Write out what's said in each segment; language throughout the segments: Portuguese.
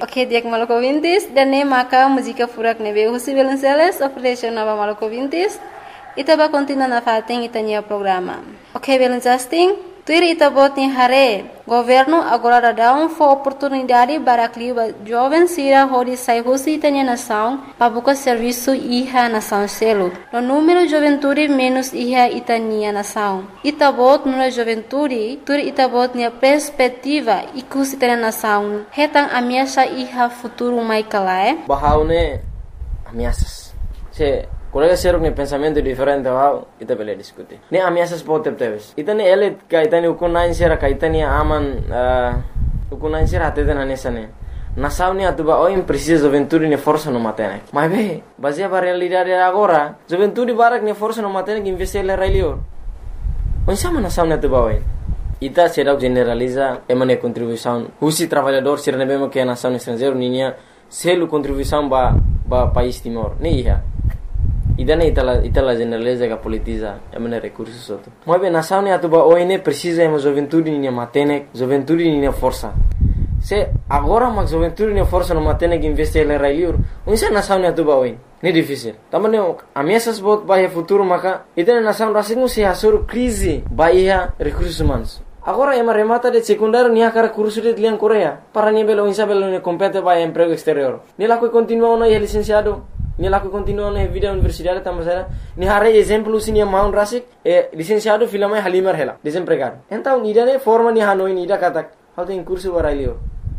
Oke, diak Maluku Vintis dan ne maka música furak nebe husi Belenceles operation nova Maluku Vintis. Ita ba continua na fating itanya programa. Oke, Belencasting, tuir ita bot ni hare. Governo agora dá for oportunidade para clima jovem sira hodi sai husi itanya nação para buscar serviço iha nação selo. No número juventude menos iha itania nação. Ita bot no juventude, tuir ita bot ni perspectiva ikusi itanya nação. Hetang ameaça iha futuro mai kalae. Bahaune ameaças. Colega seruk ni pensamento diferente wow, ita bele diskuti. Ni ameaças potep teves. Ita ni elit ka ita ni ukunain sera ka ita ni aman ukunain sera ateten anesane. Nasau ni atuba oim precisa juventude ni força no matene. Mas be, baseia para realidade agora, juventude barak ni força no matene que investir le railio. Onde sama nasau ni atuba oim. Ita será generaliza emane contribuição. Husi trabalhador sera ne bema que a nação estrangeiro ninya selu contribuição ba país Timor. Ni iha. Idane itala generaliza que politiza emane recursos outro. Mas bem, nação ni atuba oine precisa ema juventude ni matene, juventude ni força. Se agora mas juventude ni força no matene que investir le railiur, unsa nação ni atuba oine. Ni difícil. Tamane ameaças bot bahia futuro maka idane nação rasingu se hasur crise bahia recursos humanos. Agora ema remata de secundário ni akara curso de liang Coreia. Para ni belo insa belo ni compete bahia emprego exterior. Ni la continua no licenciado. Ni laku continua na vida universidade tamasara ni hare exemplo sini maun rasik licenciado filame halimar hela desempregado então nidane forma ni hanoi nida katak how tem curso barailio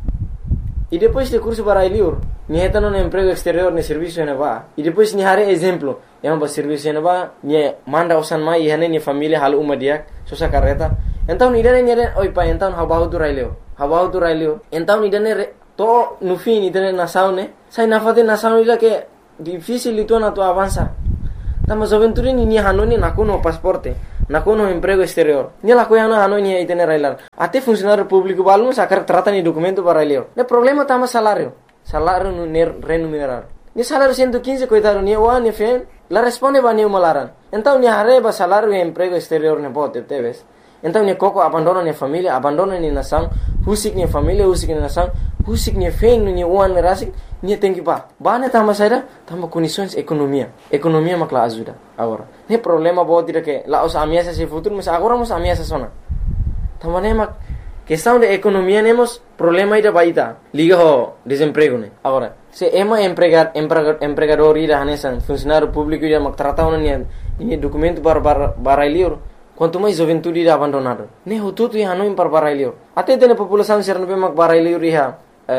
e depois de curso barailio ni hetano no emprego exterior ni serviço na ba e depois ni hare exemplo yang ba serviço na ba ni manda usan mai hane ni família hal umadiak sosa carreta então nidane oi pa então habahu tu railio então nidane to no fim nidane na saune sai na fate na saune la que difícil itu na tu avança. Tama juventude ni hanoni nakuno pasporte, nakuno emprego exterior. Ni la coiana hanoni ai tener railar. Até funcionário público balmo sacar trata ni documento para railio. Ne problema tama salário no remunerar. Ni salário 115 coitado ni o ni fen, la responde ba ni malaran. Então ni arreba salário e emprego exterior ne bote teves. Então ni coco abandona ni família, abandona ni nação, husik ni família, husik ni nação, husik ni fen ni uan rasik. Ni tem que bane tama saida tama condições economia makla ajuda agora ne problema boa tira que lá os ameaças se futuro mas agora os ameaças sona tama ne mak questão de economia nemos problema ida baita liga ho desemprego ne agora se ema empregador ida hanesan funcionário público ida mak trata ona ni documento para liur quanto mais juventude ida abandonado ne hututu ya no para liur até tem população serno be mak para liur iha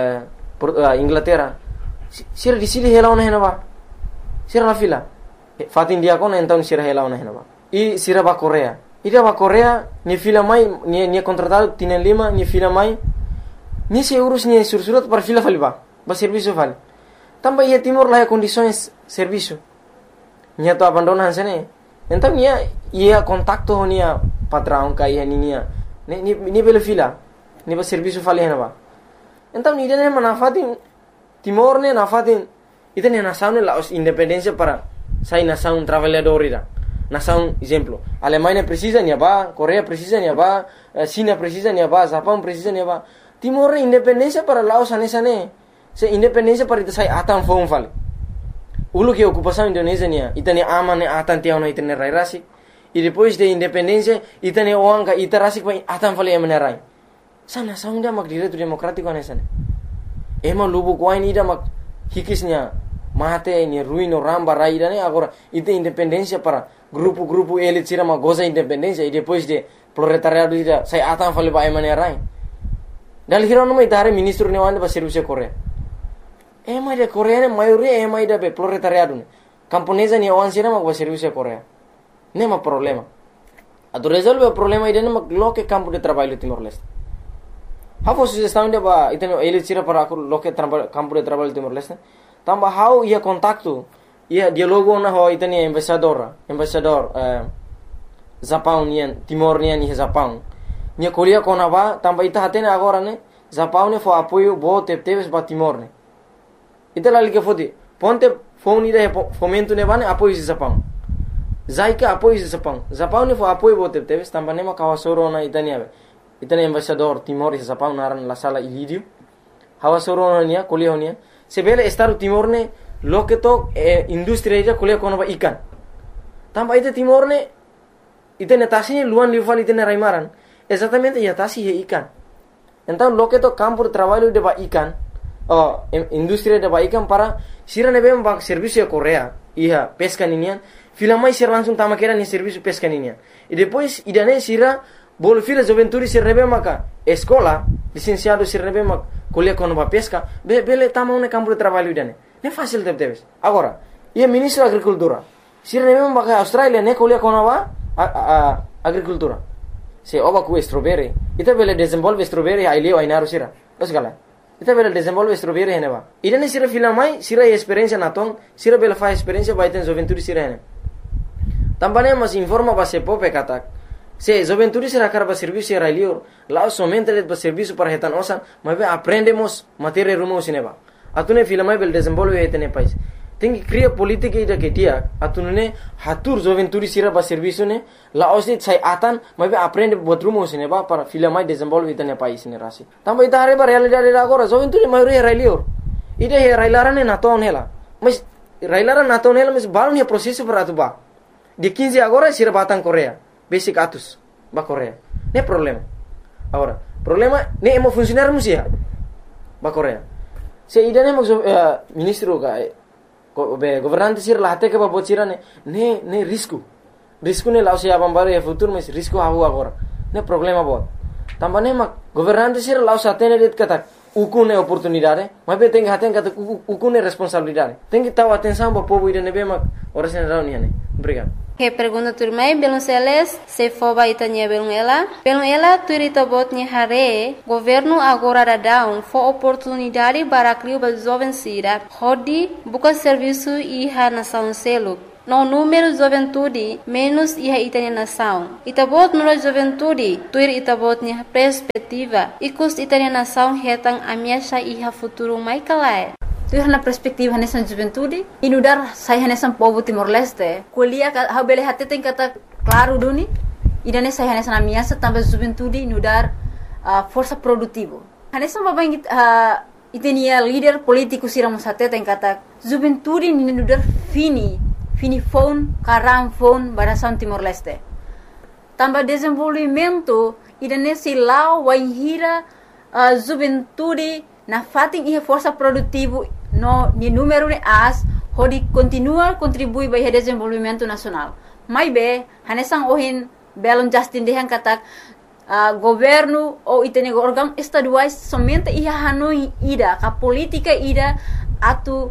Inglaterra sira di sili hela ona henaba sira la fila fatin dia kona então sira hela ona henaba e sira ba Coreia ida ba Coreia ni fila mai ni contratado tienen lima ni fila mai ni se urus ni sursurat para fila faliba ba serviço vale tamba ia Timor lá condições serviço ni to abandona hansene então ia contacto honia patrão kai hania ni bela fila ni ba serviço vale henaba então ni dene manafatin Timor ne nafatin ita ne nação ne la independência para sai nação trabalhador ira nação exemplo Alemanha precisa ni ba Coreia precisa ni ba China precisa ni ba Japão precisa ni ba Timor ne independência para Laos anesane se independência para ita sai atan fom fale ulu que ocupação Indonésia ni ita ne aman ne atan tiao na ita ne rai rasik e depois de independência ita ne oanga ita rasik pa atan fale emenerai sa nação dia mak direito democrático anesane ema lubu kuain ida mak hikisnya mate ni ruino ramba raida ne agora ite independência para grupo elit sira ma goza independência e depois de proletariado ida sai atan fale ba emane rai dal hirono mai tare ministro ne wande ba serviço Coreia ema de Coreia ne maioria ema ida be proletariado ne camponesa ni wan sira ma ba serviço Coreia ne ma problema ado resolve o problema ida ne ma loke campo de trabalho Timor-Leste. How sugestão de ba iteno ele tira para loke campo de trabalho Timor-Leste. Tamba how ia contacto ia dialogo na ho iteni embaixador Japão nian Timor nian ni Japão. Nia kolia kona ba tamba ita hatene agora ne Japão ne fo apoio bo teves ba Timor ne. Ita lali ke fodi ponte phone ida fomento ne bane apoio Japão. Zaika apoio Japão ne fo apoio bo teves tamba ne ma kawasoro na itani ave. Itani embaixador Timor e Japão naran la sala Ilírio. hawa soronia kuliah honia sebele Estado Timor ne loke to industri aja kuliah kono ba ikan tamba ite Timor ne ite netasi luan liufal ite raimaran exatamente ya tasi he ikan então loke to campo de trabalho de ba ikan industri de ba ikan para sira nebe ba serviço de Korea ia pesca ninian fila mais ser langsung tama kera ni serviço pesca ninian e depois idane sira bolo fila juventude sir nebe maka escola licenciado sir nebe mak kuliah kono ba pesca bele tama un campo de trabalho idane ne fácil debes agora ia ministro da agricultura sir nebe maka Australia ne kuliah kono ba agricultura se oba ku strawberry ita bele desenvolve strawberry ai leo ai naru sira los gala ita bele desenvolve strawberry hene ba idane sira fila mai sira experiência naton sira bele fa experiência ba iten juventude sira hene tambane mas informa ba se pope katak se juventude sira karba serviço sira leo lá somente le ba serviço para retan osan mas aprendemos matéria rumo sineba atune fila mai bele desenvolve etene país tem que criar política ida que dia atune hatur juventude sira ba serviço ne la osit sai atan mas aprende buat rumo sineba para fila mai desenvolve etene país ne rasi tamba ita are ba realidade agora juventude mai re leo ida he railarane naton hela mas railaran naton hela mas balon he processo para atuba de 15 agora sira batang Korea basic atus ba Korea ne problema agora problema ne emo funcionar musia ba Korea se idane mo ministro ga governante sir lahate ke ba bocira ne risco ne lao se abambare e futuro mas risco hawo agora ne problema bot tambane ma governante sir lao satene det kata ukune oportunidade mas be tem haten kata ukune responsabilidade tem que taw atenção ba povo idane be ma ora sen rauniane obrigado. Que pergunta turmai belum seles se foba itanya belum ela turita botnya hare governo agora da down for oportunidade para criar ba jovem sira hodi buka serviço iha nação selo no número juventude menos iha itanya nação itabot no juventude tuir itabotnya perspectiva ikus itanya nação hetang amiasha iha futuro mai kalai tu na perspektiva nessa juventude inudar saya nessa povo Timor Leste kuliah ha bele hate tem kata claro duni idane saya nessa na minha também juventude inudar força produtivo nessa babang itenia líder político siramos hate tem kata juventude inudar fini phone karam phone barasan Timor Leste também desenvolvimento idane silau waihira juventude na fating ihe força produtivo no ni número de as hodi continua contribui para o desenvolvimento nacional mai be hanesang ohin belon Justin dehan katak governo ou itene órgão estaduais somente ia hanoi ida ka política ida atu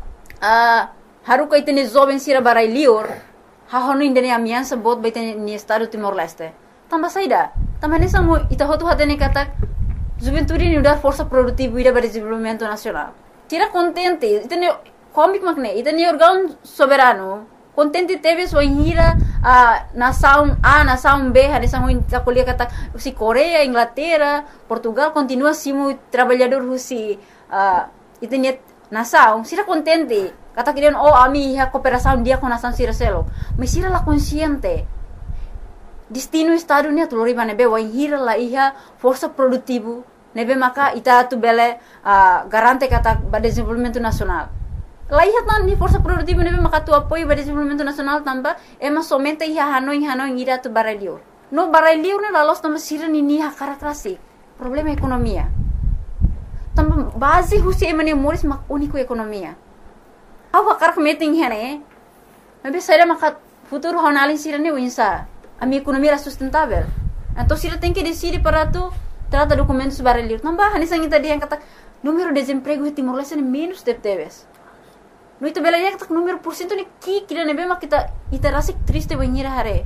haruka itene jovem sira barai lior ha hanoi indene amiança bot baitene ni estado Timor Leste tamba saida tamba hanesang mo ita hotu hatene katak juventude ni udar força produtiva ida para desenvolvimento nacional. Tira contente, itene comic magne, itene órgão soberano. Contente teve sua inhira nação A, nação B, a nação a colher kata si Coreia, Inglaterra, Portugal continua simo trabalhador husi itene nação. Tira contente, kata kirian ami ha cooperação dia com nação sira selo. Mas sira la consciente. Destino estado ni atulori nebe waihira la iha força produtivo nebe maka ita tu bele garante kata ba desenvolvimento nacional la iha tan ni força produtivo nebe maka tu apoio ba desenvolvimento nacional tamba ema somente iha hanoi ira tu barelior no barelior ne la los tamba sira ni ha karakterasi problema ekonomia tamba base husi emane moris mak unico ekonomia awa karak meeting hene nebe saira maka futuro honalin sira ne winsa a minha economia era sustentável. Então, se ela tem que decidir para tu trata documentos barulhos, não vai. Nessa gente dia kata número de desemprego em Timor Leste é menos de teves. No itu bela dia kata número por cento ni kira nebe mak kita rasa triste banhira hare.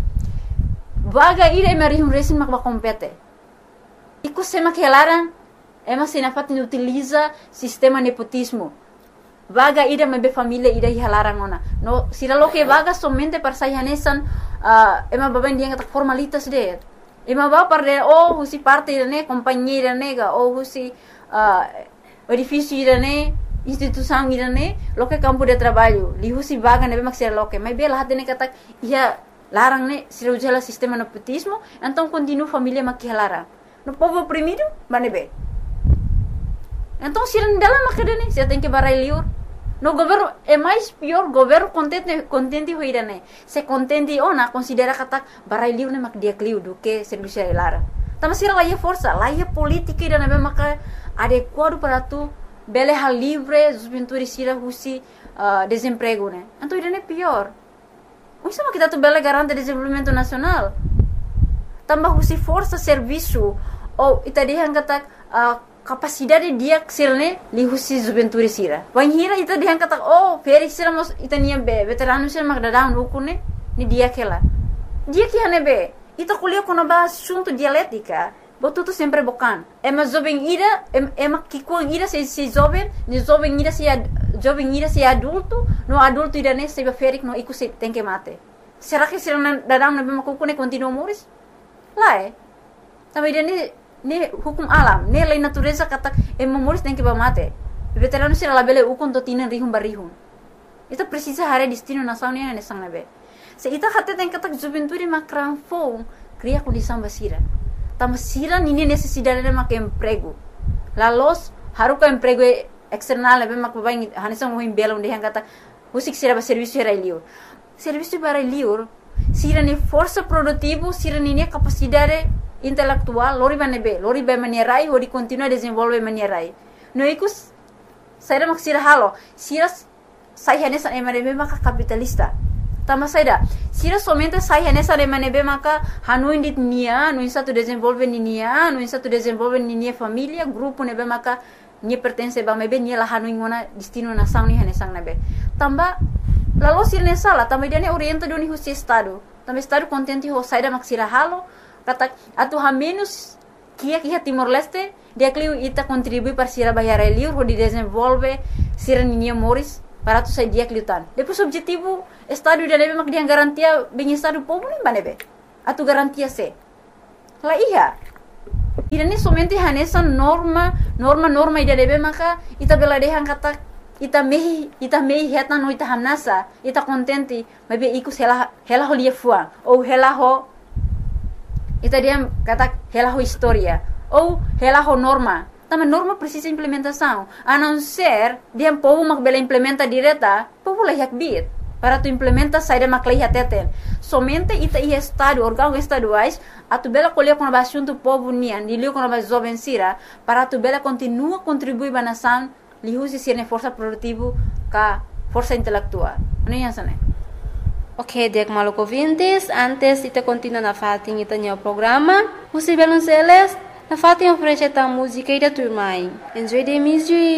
Vaga ira emerihum resin mak compete. Iku sema que elaran ema sinafat ni utiliza sistema nepotismo. Vaga ida mebe família ida hilaran ona. No sira lo que vaga somente para sayanesan ema baben dia kata formalitas de. Ema ba para husi parte ne companhia nega ou husi edifício ne instituição ne lo que campo de trabalho. Li husi vaga nebe maksir lo que. Mas bela hatene kata ia larang ne sira ujala sistema nepotismo, então continua família mak hilaran. No povo oprimido, manebe. Então, se não dela macadane, você tem que barai liur. No governo é mais pior, governo contente hoira né. Se contente ona considera kata barai liur né mak dia kliu do que serviço lara. Tama sira lá é força, lá é política ida né maka adequado para tu bele hal livre, os pintores sira husi desemprego né. Então ida né pior. Isso mas kita tu bele garante desenvolvimento nacional. Tambah husi força serviço ou ita dihan kata capacidade dia sirne li husi juventude sira. Wan hira ita dihan kata feri sira mos ita nia be veterano sira mak dadang rukune ni dia kela. Dia que hane be ita kuliah kono ba assunto dialética. Botuto sempre bocan. Ema jovem ira ema kikuang ira se jovem, ni jovem ira se adulto, no adulto ira ne se ferik no iku se tem que mate. Será que sira dadang na be makukune continua moris? Lá Também ida ne hukum alam, ne lei natureza kata moris tem que ba mate. Veterano sira labele ukon to tinan rihum barihum. Ita precisa hare destino nação ne sang nabe. Se ita kata tem kata juventude makran fo, cria condição basira. Tama sira nini necessidade de mak emprego. Lalos haruka emprego external nabe mak babai hanisang mo himbela onde yang kata usik sira ba serviço era liur. Serviço para liur sira ne força produtivo, sira ne capacidade intelectual, lori ba manierai, hori continua desenvolve manierai. No ikus saira mak sira halo, sira sai hanesa emanebe maka capitalista. Tama saida, sira somente sai hanesa emanebe maka hanuin dit nia, no insa tu desenvolve nia, no insa tu desenvolve nia família, grupo nebe maka nia pertence ba mebe nia la hanuin ngona destino nação ni hanesang nebe. Tamba lalu sira ne sala, tamba dia ne orienta doni husi estado. Tamba estado contente ho saida mak sira halo. Kata atu menos kia Timor Leste dia kliu ita contribui para sira bayar liur ho di desenvolve sira ninia moris para tu sai dia kliutan. Depois objetivo estado dia nebe mak dia garantia bem estado povo nem banebe. Atu garantia se. La iya. Ida ne somente hanesa norma ida nebe maka ita bela dehan kata ita mehi heta no ita hamnasa ita contente mebe ikus hela ho lia fuang ou hela ho ita dia kata hela ho história ou hela ho norma. Também norma precisa implementação. A não ser dia povo mak bela implementa direta, povo lah yak bit. Para tu implementa saída mak lah teten. Somente ita ia estado órgãos estaduais a tu bela colher com a assunto povo nian, dilio com a jovem sira, para tu bela continua contribuir ba nação, li usi sirne força produtivo ka força intelectual. Não é assim? Ok, dek maluco ouvintes, antes de continuar na fatin ita o programa, você Belonceles, na fatin oferece a música e da turma. Enjoy the music.